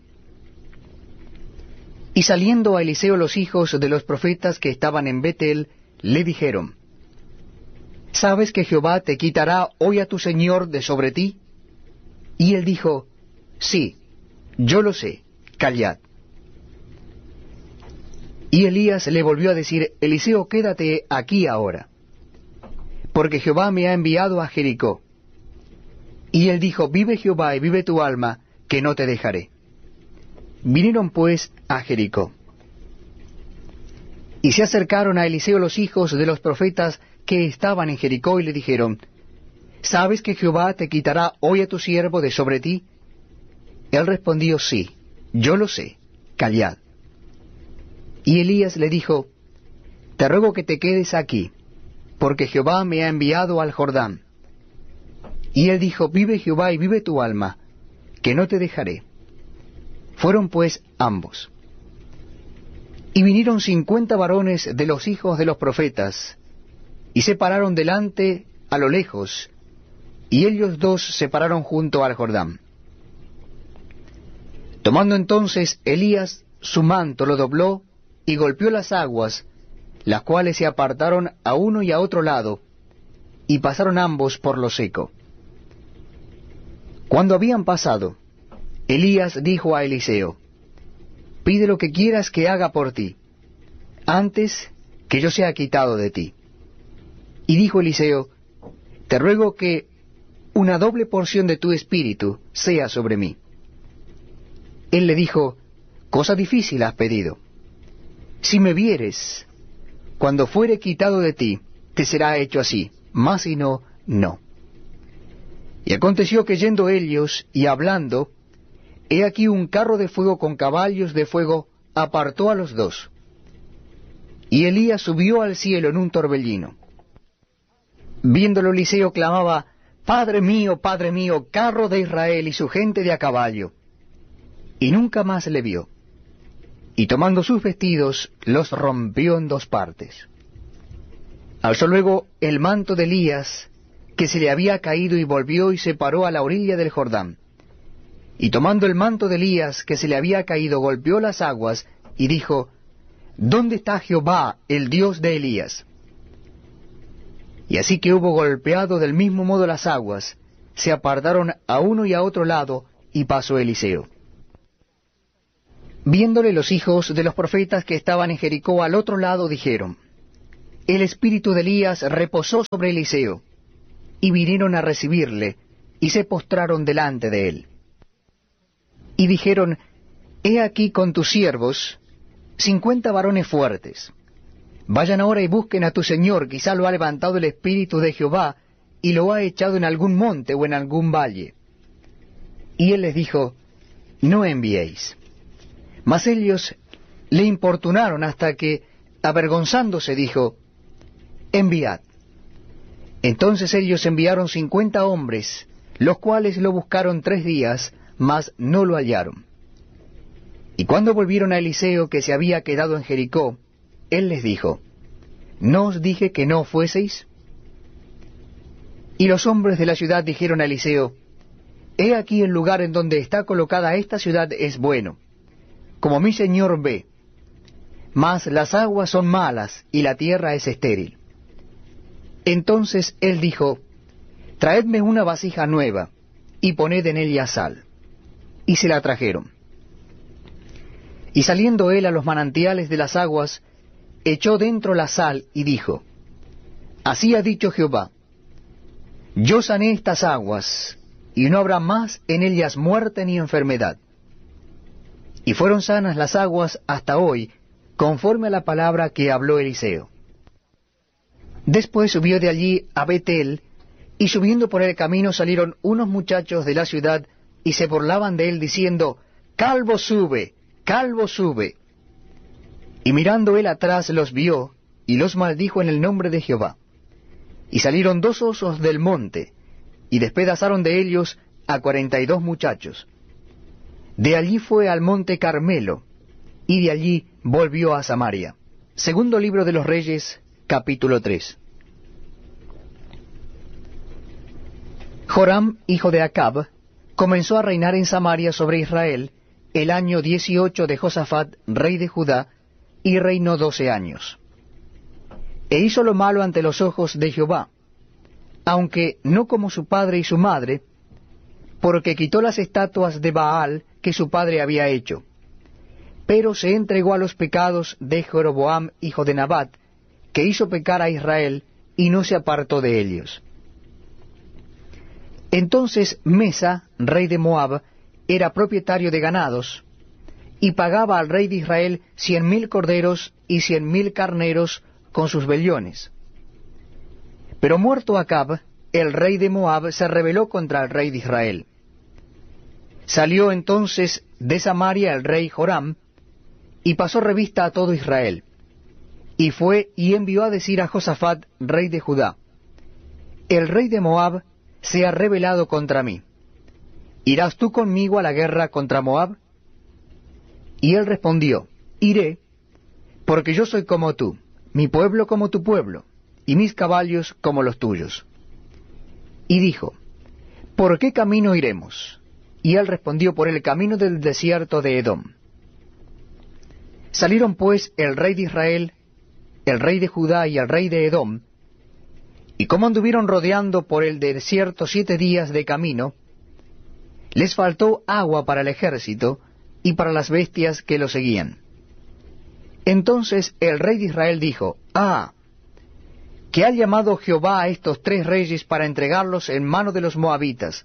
Y saliendo a Eliseo los hijos de los profetas que estaban en Bet-el, le dijeron, ¿sabes que Jehová te quitará hoy a tu señor de sobre ti? Y él dijo, sí, yo lo sé, callad. Y Elías le volvió a decir, Eliseo, quédate aquí ahora, porque Jehová me ha enviado a Jericó. Y él dijo, vive Jehová y vive tu alma, que no te dejaré. Vinieron pues a Jericó. Y se acercaron a Eliseo los hijos de los profetas que estaban en Jericó y le dijeron, ¿sabes que Jehová te quitará hoy a tu siervo de sobre ti? Él respondió, sí, yo lo sé, callad. Y Elías le dijo, te ruego que te quedes aquí, porque Jehová me ha enviado al Jordán. Y él dijo, vive Jehová y vive tu alma, que no te dejaré. Fueron pues ambos. Y vinieron cincuenta varones de los hijos de los profetas, y se pararon delante a lo lejos, y ellos dos se pararon junto al Jordán. Tomando entonces Elías su manto, lo dobló, y golpeó las aguas, las cuales se apartaron a uno y a otro lado, y pasaron ambos por lo seco. Cuando habían pasado, Elías dijo a Eliseo, pide lo que quieras que haga por ti, antes que yo sea quitado de ti. Y dijo Eliseo, te ruego que una doble porción de tu espíritu sea sobre mí. Él le dijo, cosa difícil has pedido. Si me vieres, cuando fuere quitado de ti, te será hecho así, mas si no, no. Y aconteció que yendo ellos y hablando, he aquí un carro de fuego con caballos de fuego apartó a los dos. Y Elías subió al cielo en un torbellino. Viéndolo Eliseo clamaba, Padre mío, Padre mío, carro de Israel y su gente de a caballo. Y nunca más le vio. Y tomando sus vestidos, los rompió en dos partes. Alzó luego el manto de Elías, que se le había caído, y volvió y se paró a la orilla del Jordán. Y tomando el manto de Elías, que se le había caído, golpeó las aguas, y dijo, ¿dónde está Jehová, el Dios de Elías? Y así que hubo golpeado del mismo modo las aguas, se apartaron a uno y a otro lado, y pasó Eliseo. Viéndole los hijos de los profetas que estaban en Jericó al otro lado, dijeron: El espíritu de Elías reposó sobre Eliseo. Y vinieron a recibirle, y se postraron delante de él. Y dijeron: He aquí con tus siervos cincuenta varones fuertes. Vayan ahora y busquen a tu señor, quizá lo ha levantado el espíritu de Jehová, y lo ha echado en algún monte o en algún valle. Y él les dijo: No enviéis. Mas ellos le importunaron hasta que, avergonzándose, dijo: Enviad. Entonces ellos enviaron cincuenta hombres, los cuales lo buscaron tres días, mas no lo hallaron. Y cuando volvieron a Eliseo, que se había quedado en Jericó, él les dijo: ¿No os dije que no fueseis? Y los hombres de la ciudad dijeron a Eliseo: He aquí el lugar en donde está colocada esta ciudad es bueno, como mi señor ve, mas las aguas son malas y la tierra es estéril. Entonces él dijo: Traedme una vasija nueva, y poned en ella sal. Y se la trajeron. Y saliendo él a los manantiales de las aguas, echó dentro la sal, y dijo: Así ha dicho Jehová: Yo sané estas aguas, y no habrá más en ellas muerte ni enfermedad. Y fueron sanas las aguas hasta hoy, conforme a la palabra que habló Eliseo. Después subió de allí a Betel, y subiendo por el camino salieron unos muchachos de la ciudad, y se burlaban de él, diciendo: Calvo sube, calvo sube. Y mirando él atrás los vio, y los maldijo en el nombre de Jehová. Y salieron dos osos del monte, y despedazaron de ellos a cuarenta y dos muchachos. De allí fue al monte Carmelo, y de allí volvió a Samaria. Segundo libro de los Reyes, capítulo tres. Joram, hijo de Acab, comenzó a reinar en Samaria sobre Israel el año dieciocho de Josafat, rey de Judá, y reinó doce años. E hizo lo malo ante los ojos de Jehová, aunque no como su padre y su madre, porque quitó las estatuas de Baal que su padre había hecho, pero se entregó a los pecados de Jeroboam, hijo de Nabat, que hizo pecar a Israel, y no se apartó de ellos. Entonces Mesa, rey de Moab, era propietario de ganados, y pagaba al rey de Israel cien mil corderos y cien mil carneros con sus vellones. Pero muerto Acab, el rey de Moab se rebeló contra el rey de Israel. Salió entonces de Samaria el rey Joram, y pasó revista a todo Israel, y fue y envió a decir a Josafat, rey de Judá: El rey de Moab se ha rebelado contra mí. ¿Irás tú conmigo a la guerra contra Moab? Y él respondió: Iré, porque yo soy como tú, mi pueblo como tu pueblo, y mis caballos como los tuyos. Y dijo: ¿Por qué camino iremos? Y él respondió: Por el camino del desierto de Edom. Salieron pues el rey de Israel, el rey de Judá y el rey de Edom, y como anduvieron rodeando por el desierto siete días de camino, les faltó agua para el ejército y para las bestias que lo seguían. Entonces el rey de Israel dijo: Ah, que ha llamado Jehová a estos tres reyes para entregarlos en mano de los moabitas.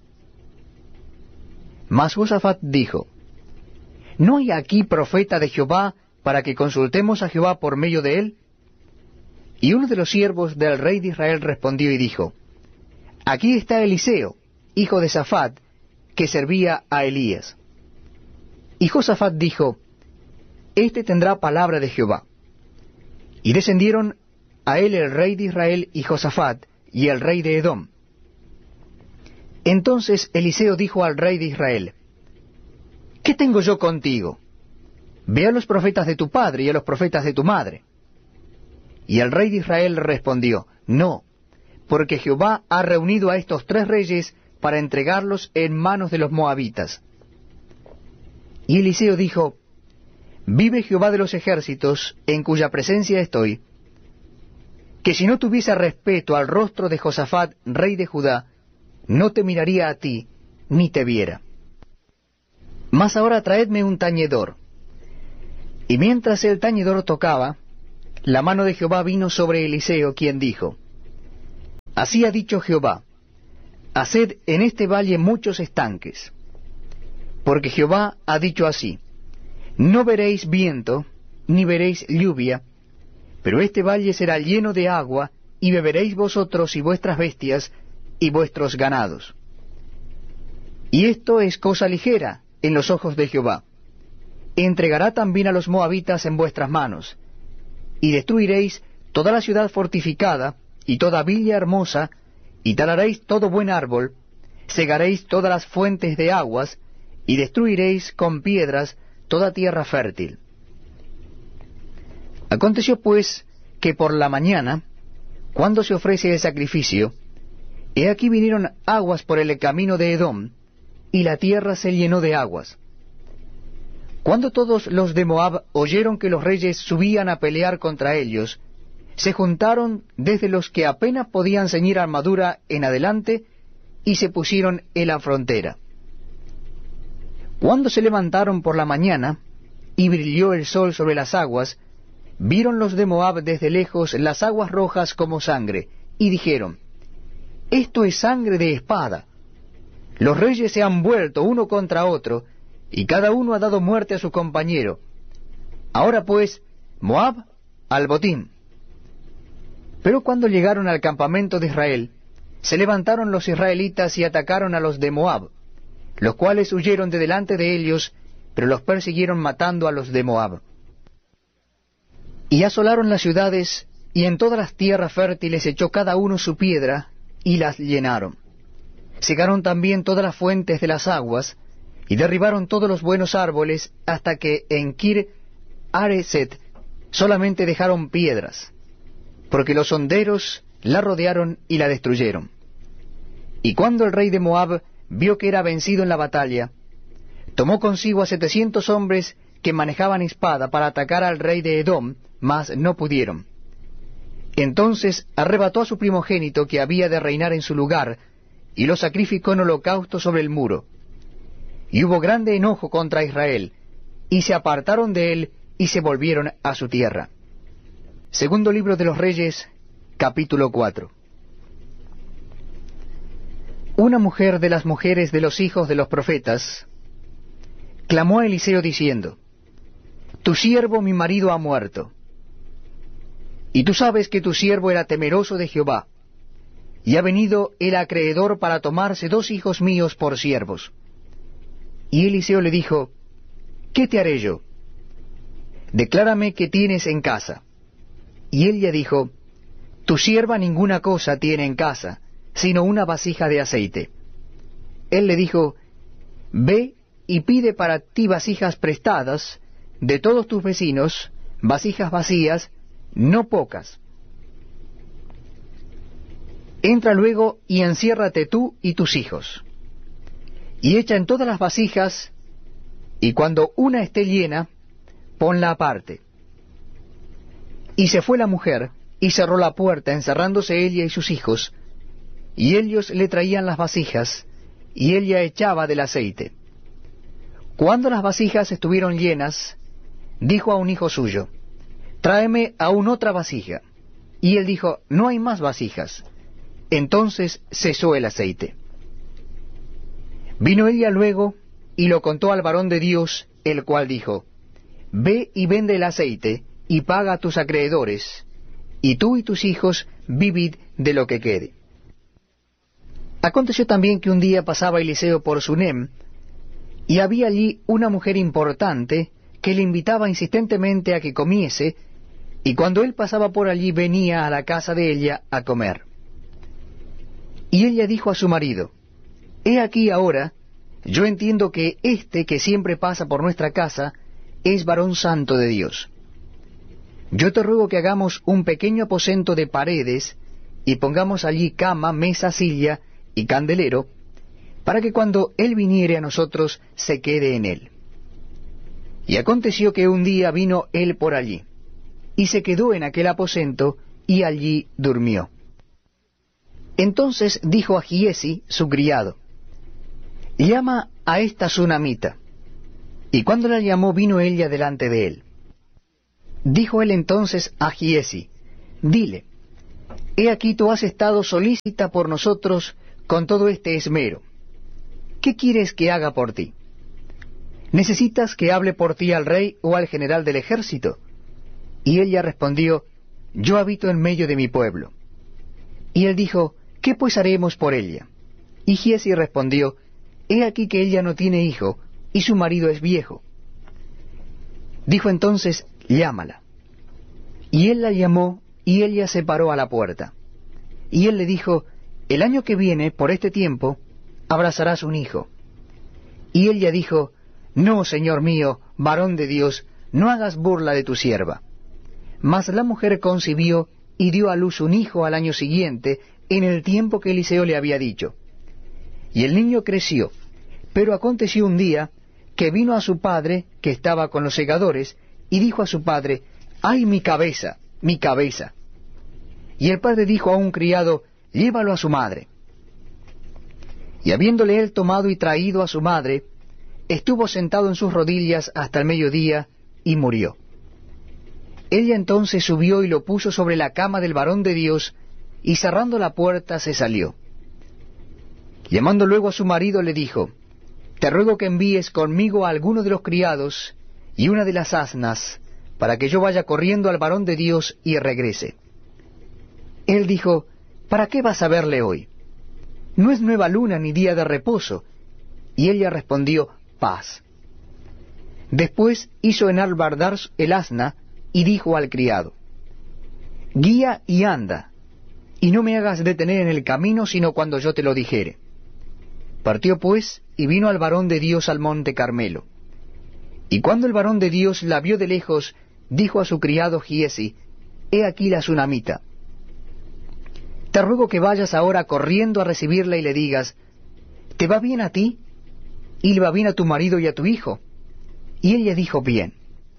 Mas Josafat dijo: ¿No hay aquí profeta de Jehová para que consultemos a Jehová por medio de él? Y uno de los siervos del rey de Israel respondió y dijo: Aquí está Eliseo, hijo de Safat, que servía a Elías. Y Josafat dijo: Este tendrá palabra de Jehová. Y descendieron a él el rey de Israel y Josafat, y el rey de Edom. Entonces Eliseo dijo al rey de Israel: ¿Qué tengo yo contigo? Ve a los profetas de tu padre y a los profetas de tu madre. Y el rey de Israel respondió: No, porque Jehová ha reunido a estos tres reyes para entregarlos en manos de los moabitas. Y Eliseo dijo: Vive Jehová de los ejércitos, en cuya presencia estoy, que si no tuviese respeto al rostro de Josafat, rey de Judá, no te miraría a ti, ni te viera. Mas ahora traedme un tañedor. Y mientras el tañedor tocaba, la mano de Jehová vino sobre Eliseo, quien dijo: Así ha dicho Jehová, haced en este valle muchos estanques. Porque Jehová ha dicho así: No veréis viento, ni veréis lluvia, pero este valle será lleno de agua, y beberéis vosotros y vuestras bestias, y vuestros ganados. Y esto es cosa ligera en los ojos de Jehová. Entregará también a los moabitas en vuestras manos, y destruiréis toda la ciudad fortificada, y toda villa hermosa, y talaréis todo buen árbol, cegaréis todas las fuentes de aguas, y destruiréis con piedras toda tierra fértil. Aconteció pues que por la mañana, cuando se ofrece el sacrificio, he aquí vinieron aguas por el camino de Edom, y la tierra se llenó de aguas. Cuando todos los de Moab oyeron que los reyes subían a pelear contra ellos, se juntaron desde los que apenas podían ceñir armadura en adelante, y se pusieron en la frontera. Cuando se levantaron por la mañana, y brilló el sol sobre las aguas, vieron los de Moab desde lejos las aguas rojas como sangre, y dijeron: Esto es sangre de espada. Los reyes se han vuelto uno contra otro, y cada uno ha dado muerte a su compañero. Ahora pues, Moab, al botín. Pero cuando llegaron al campamento de Israel, se levantaron los israelitas y atacaron a los de Moab, los cuales huyeron de delante de ellos, pero los persiguieron matando a los de Moab. Y asolaron las ciudades, y en todas las tierras fértiles echó cada uno su piedra, y las llenaron. Cegaron también todas las fuentes de las aguas, y derribaron todos los buenos árboles, hasta que en Kir Hareset solamente dejaron piedras, porque los honderos la rodearon y la destruyeron. Y cuando el rey de Moab vio que era vencido en la batalla, tomó consigo a setecientos hombres que manejaban espada para atacar al rey de Edom, mas no pudieron. Entonces arrebató a su primogénito que había de reinar en su lugar, y lo sacrificó en holocausto sobre el muro. Y hubo grande enojo contra Israel, y se apartaron de él, y se volvieron a su tierra. Segundo libro de los Reyes, capítulo cuatro. Una mujer de las mujeres de los hijos de los profetas clamó a Eliseo diciendo: Tu siervo mi marido ha muerto. Y tú sabes que tu siervo era temeroso de Jehová, y ha venido el acreedor para tomarse dos hijos míos por siervos. Y Eliseo le dijo: ¿Qué te haré yo? Declárame qué tienes en casa. Y ella dijo: Tu sierva ninguna cosa tiene en casa, sino una vasija de aceite. Él le dijo: Ve y pide para ti vasijas prestadas de todos tus vecinos, vasijas vacías, no pocas. Entra luego y enciérrate tú y tus hijos. Y echa en todas las vasijas, y cuando una esté llena, ponla aparte. Y se fue la mujer, y cerró la puerta, encerrándose ella y sus hijos, y ellos le traían las vasijas, y ella echaba del aceite. Cuando las vasijas estuvieron llenas, dijo a un hijo suyo: Tráeme aún otra vasija. Y él dijo: No hay más vasijas. Entonces cesó el aceite. Vino ella luego, y lo contó al varón de Dios, el cual dijo: Ve y vende el aceite, y paga a tus acreedores, y tú y tus hijos vivid de lo que quede. Aconteció también que un día pasaba Eliseo por Sunem, y había allí una mujer importante que le invitaba insistentemente a que comiese, y cuando él pasaba por allí venía a la casa de ella a comer. Y ella dijo a su marido: He aquí ahora, yo entiendo que este que siempre pasa por nuestra casa es varón santo de Dios. Yo te ruego que hagamos un pequeño aposento de paredes, y pongamos allí cama, mesa, silla y candelero, para que cuando él viniere a nosotros se quede en él. Y aconteció que un día vino él por allí, y se quedó en aquel aposento, y allí durmió. Entonces dijo a Giesi, su criado: Llama a esta sunamita. Y cuando la llamó, vino ella delante de él. Dijo él entonces a Giezi: Dile, he aquí tú has estado solícita por nosotros con todo este esmero. ¿Qué quieres que haga por ti? ¿Necesitas que hable por ti al rey o al general del ejército? Y ella respondió: Yo habito en medio de mi pueblo. Y él dijo: ¿Qué pues haremos por ella? Y Giezi respondió: He aquí que ella no tiene hijo, y su marido es viejo. Dijo entonces: Llámala. Y él la llamó, y ella se paró a la puerta. Y él le dijo: El año que viene, por este tiempo, abrazarás un hijo. Y ella dijo: No, señor mío, varón de Dios, no hagas burla de tu sierva. Mas la mujer concibió y dio a luz un hijo al año siguiente, en el tiempo que Eliseo le había dicho. Y el niño creció, pero aconteció un día que vino a su padre, que estaba con los segadores, y dijo a su padre: ¡Ay, mi cabeza, mi cabeza! Y el padre dijo a un criado: Llévalo a su madre. Y habiéndole él tomado y traído a su madre, estuvo sentado en sus rodillas hasta el mediodía, y murió. Ella entonces subió y lo puso sobre la cama del varón de Dios, y cerrando la puerta se salió. Llamando luego a su marido le dijo: Te ruego que envíes conmigo a alguno de los criados y una de las asnas, para que yo vaya corriendo al varón de Dios y regrese. Él dijo: ¿Para qué vas a verle hoy? No es nueva luna ni día de reposo. Y ella respondió: Paz. Después hizo enalbardar el asna, y dijo al criado: Guía y anda, y no me hagas detener en el camino, sino cuando yo te lo dijere. Partió pues, y vino al varón de Dios al monte Carmelo. Y cuando el varón de Dios la vio de lejos, dijo a su criado Giezi: He aquí la sunamita. Te ruego que vayas ahora corriendo a recibirla y le digas: ¿Te va bien a ti? ¿Y le va bien a tu marido y a tu hijo? Y ella dijo: Bien.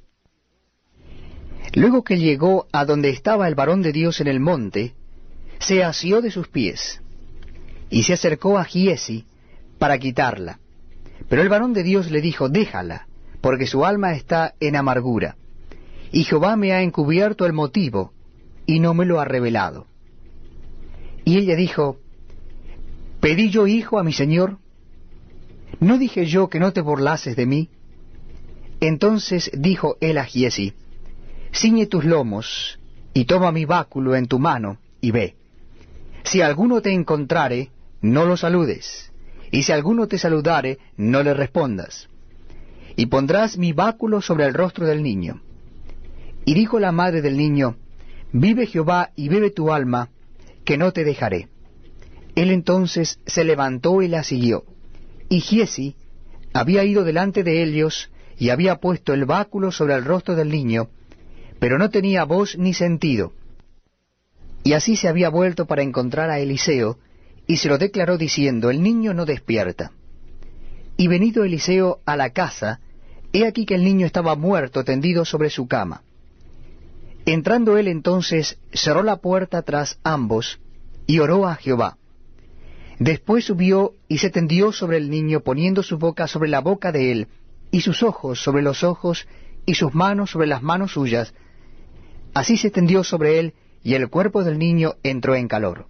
Luego que llegó a donde estaba el varón de Dios en el monte, se asió de sus pies, y se acercó a Giezi para quitarla. Pero el varón de Dios le dijo: Déjala, porque su alma está en amargura, y Jehová me ha encubierto el motivo, y no me lo ha revelado. Y ella dijo: ¿Pedí yo hijo a mi señor? ¿No dije yo que no te burlases de mí? Entonces dijo él a Giezi: Ciñe tus lomos, y toma mi báculo en tu mano, y ve. Si alguno te encontrare, no lo saludes, y si alguno te saludare, no le respondas. Y pondrás mi báculo sobre el rostro del niño. Y dijo la madre del niño: Vive Jehová y bebe tu alma, que no te dejaré. Él entonces se levantó y la siguió. Y Giezi había ido delante de ellos, y había puesto el báculo sobre el rostro del niño, pero no tenía voz ni sentido. Y así se había vuelto para encontrar a Eliseo, y se lo declaró diciendo: El niño no despierta. Y venido Eliseo a la casa, he aquí que el niño estaba muerto, tendido sobre su cama. Entrando él entonces, cerró la puerta tras ambos, y oró a Jehová. Después subió y se tendió sobre el niño, poniendo su boca sobre la boca de él, y sus ojos sobre los ojos, y sus manos sobre las manos suyas. Así se tendió sobre él, y el cuerpo del niño entró en calor.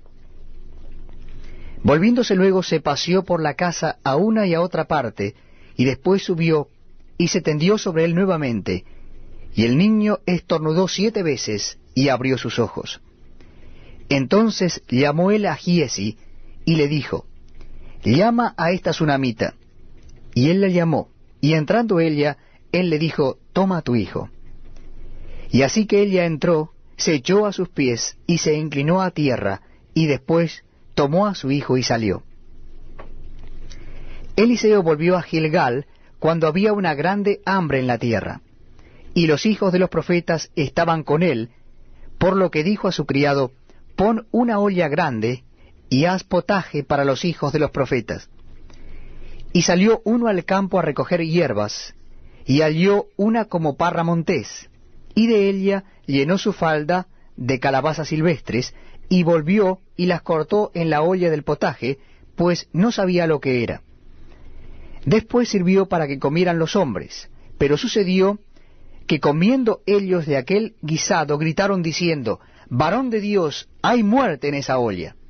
Volviéndose luego se paseó por la casa a una y a otra parte, y después subió, y se tendió sobre él nuevamente, y el niño estornudó siete veces, y abrió sus ojos. Entonces llamó él a Giezi, y le dijo: Llama a esta sunamita. Y él la llamó, y entrando ella, él le dijo: Toma a tu hijo. Y así que ella entró, se echó a sus pies, y se inclinó a tierra, y después tomó a su hijo y salió. Eliseo volvió a Gilgal, cuando había una grande hambre en la tierra, y los hijos de los profetas estaban con él, por lo que dijo a su criado: Pon una olla grande, y haz potaje para los hijos de los profetas. Y salió uno al campo a recoger hierbas, y halló una como parra montés, y de ella llenó su falda de calabazas silvestres, y volvió y las cortó en la olla del potaje, pues no sabía lo que era. Después sirvió para que comieran los hombres, pero sucedió que comiendo ellos de aquel guisado gritaron diciendo, varón de Dios, hay muerte en esa olla.